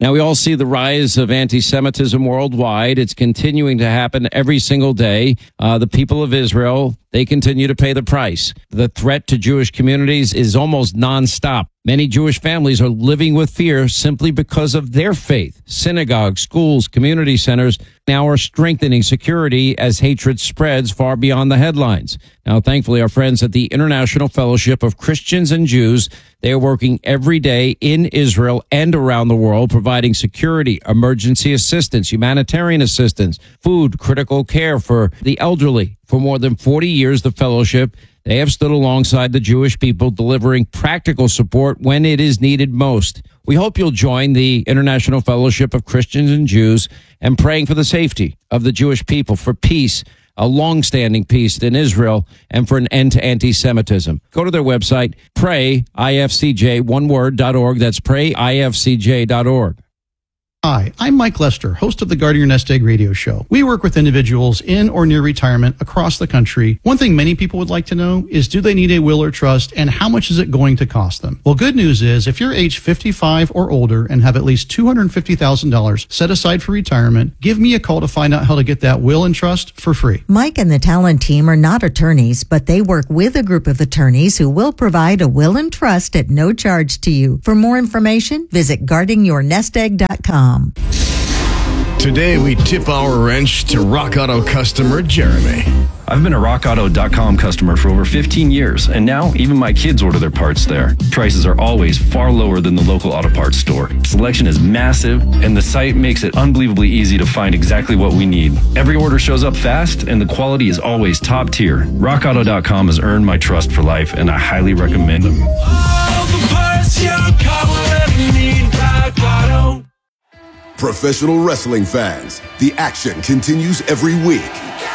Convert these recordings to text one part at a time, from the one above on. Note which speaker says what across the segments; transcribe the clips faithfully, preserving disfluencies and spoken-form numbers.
Speaker 1: Now, we all see the rise of anti-Semitism worldwide. It's continuing to happen every single day. Uh, the people of Israel, they continue to pay the price. The threat to Jewish communities is almost nonstop. Many Jewish families are living with fear simply because of their faith. Synagogues, schools, community centers now are strengthening security as hatred spreads far beyond the headlines. Now, thankfully, our friends at the International Fellowship of Christians and Jews, they are working every day in Israel and around the world, providing security, emergency assistance, humanitarian assistance, food, critical care for the elderly. For more than forty years, the fellowship, they have stood alongside the Jewish people, delivering practical support when it is needed most. We hope you'll join the International Fellowship of Christians and Jews and praying for the safety of the Jewish people, for peace, a long-standing peace in Israel, and for an end to anti-Semitism. Go to their website, pray I F C J, one word, dot org. That's pray I F C J dot org.
Speaker 2: Hi, I'm Mike Lester, host of the Guarding Your Nest Egg radio show. We work with individuals in or near retirement across the country. One thing many people would like to know is, do they need a will or trust, and how much is it going to cost them? Well, good news is, if you're age fifty-five or older and have at least two hundred fifty thousand dollars set aside for retirement, give me a call to find out how to get that will and trust for free.
Speaker 3: Mike and the Talent team are not attorneys, but they work with a group of attorneys who will provide a will and trust at no charge to you. For more information, visit guarding your nest egg dot com.
Speaker 4: Today, we tip our wrench to Rock Auto customer Jeremy.
Speaker 5: I've been a rock auto dot com customer for over fifteen years, and now even my kids order their parts there. Prices are always far lower than the local auto parts store. Selection is massive, and the site makes it unbelievably easy to find exactly what we need. Every order shows up fast, and the quality is always top tier. rock auto dot com has earned my trust for life, and I highly recommend them.
Speaker 6: All the parts your car will ever need, Rock Auto.
Speaker 7: Professional wrestling fans, the action continues every week.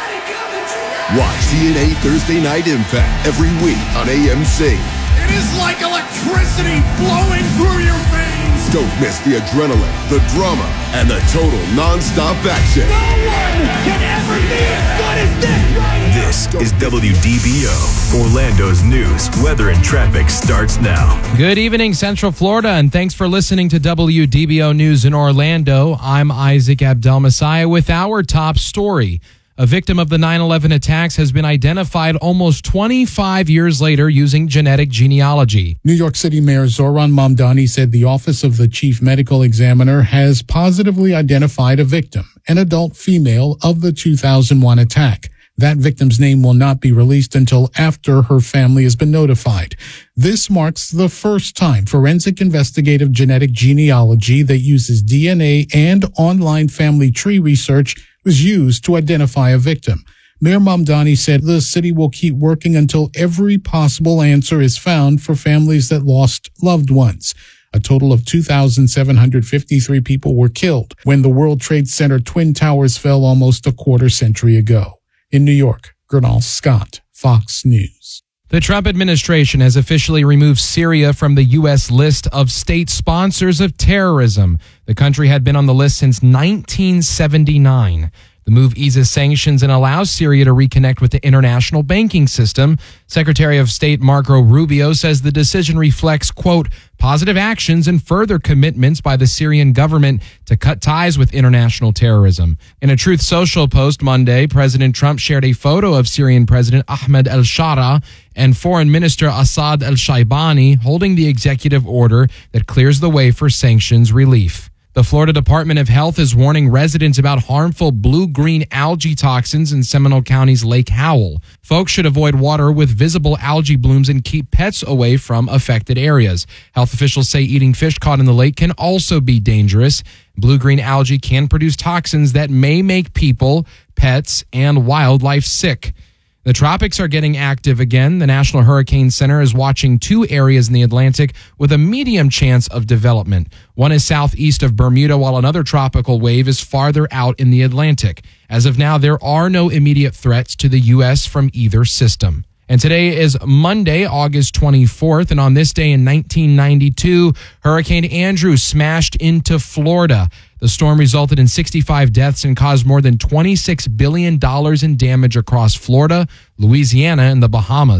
Speaker 7: Watch T N A Thursday Night Impact every week on A M C.
Speaker 6: It is like electricity flowing through your veins.
Speaker 7: Don't miss the adrenaline, the drama, and the total non-stop action.
Speaker 6: No one can ever be as good as this right here.
Speaker 8: This is W D B O. Orlando's news, weather, and traffic starts now.
Speaker 9: Good evening, Central Florida, and thanks for listening to W D B O News in Orlando. I'm Isaac Abdel-Messiah with our top story. A victim of the nine eleven attacks has been identified almost twenty-five years later using genetic genealogy.
Speaker 10: New York City Mayor Zohran Mamdani said the Office of the Chief Medical Examiner has positively identified a victim, an adult female, of the two thousand one attack. That victim's name will not be released until after her family has been notified. This marks the first time forensic investigative genetic genealogy that uses D N A and online family tree research was used to identify a victim. Mayor Mamdani said the city will keep working until every possible answer is found for families that lost loved ones. A total of two thousand seven hundred fifty-three people were killed when the World Trade Center Twin Towers fell almost a quarter century ago. In New York, Gernal Scott, Fox News.
Speaker 9: The Trump administration has officially removed Syria from the U S list of state sponsors of terrorism. The country had been on the list since nineteen seventy-nine. The move eases sanctions and allows Syria to reconnect with the international banking system. Secretary of State Marco Rubio says the decision reflects, quote, positive actions and further commitments by the Syrian government to cut ties with international terrorism. In a Truth Social post Monday, President Trump shared a photo of Syrian President Ahmed al-Shara and Foreign Minister Assad al-Shaibani holding the executive order that clears the way for sanctions relief. The Florida Department of Health is warning residents about harmful blue-green algae toxins in Seminole County's Lake Howell. Folks should avoid water with visible algae blooms and keep pets away from affected areas. Health officials say eating fish caught in the lake can also be dangerous. Blue-green algae can produce toxins that may make people, pets, and wildlife sick. The tropics are getting active again. The National Hurricane Center is watching two areas in the Atlantic with a medium chance of development. One is southeast of Bermuda, while another tropical wave is farther out in the Atlantic. As of now, there are no immediate threats to the U S from either system. And today is Monday, August twenty-fourth, and on this day in nineteen ninety-two, Hurricane Andrew smashed into Florida. The storm resulted in sixty-five deaths and caused more than twenty-six billion dollars in damage across Florida, Louisiana, and the Bahamas.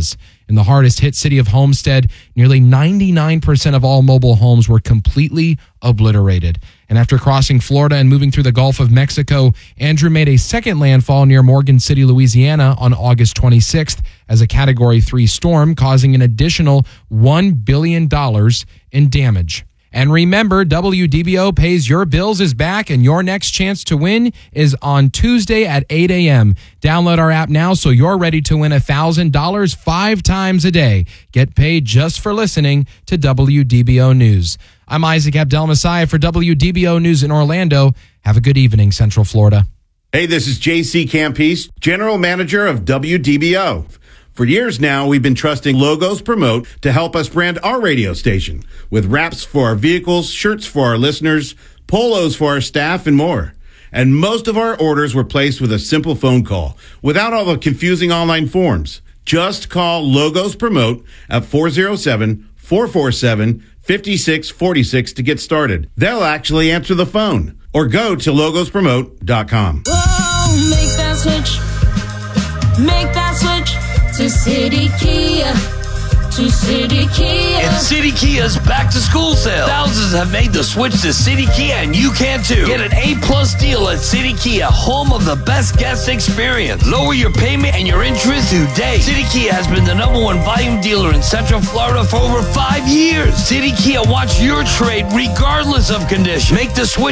Speaker 9: In the hardest hit city of Homestead, nearly ninety-nine percent of all mobile homes were completely obliterated. And after crossing Florida and moving through the Gulf of Mexico, Andrew made a second landfall near Morgan City, Louisiana on August twenty-sixth as a Category three storm, causing an additional one billion dollars in damage. And remember, W D B O Pays Your Bills is back, and your next chance to win is on Tuesday at eight a.m. Download our app now so you're ready to win one thousand dollars five times a day. Get paid just for listening to W D B O News. I'm Isaac Abdel-Messiah for W D B O News in Orlando. Have a good evening, Central Florida.
Speaker 11: Hey, this is J C Campese, General Manager of W D B O. For years now, we've been trusting Logos Promote to help us brand our radio station with wraps for our vehicles, shirts for our listeners, polos for our staff, and more. And most of our orders were placed with a simple phone call without all the confusing online forms. Just call Logos Promote at four oh seven, four four seven, five six four six to get started. They'll actually answer the phone or go to logos promote dot com.
Speaker 12: Whoa, make that switch. Make that switch to City Kia. To City Kia.
Speaker 13: And City Kia's back to school sale. Thousands have made the switch to City Kia, and you can too. Get an A-plus deal at City Kia, home of the best guest experience. Lower your payment and your interest today. City Kia has been the number one volume dealer in Central Florida for over five years. City Kia wants your trade regardless of condition. Make the switch